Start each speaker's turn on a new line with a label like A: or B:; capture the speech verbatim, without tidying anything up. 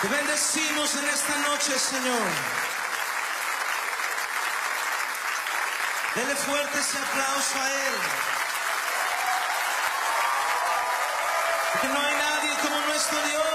A: Te bendecimos en esta noche, Señor. Dele fuerte ese aplauso a Él. Porque no hay nadie como nuestro Dios.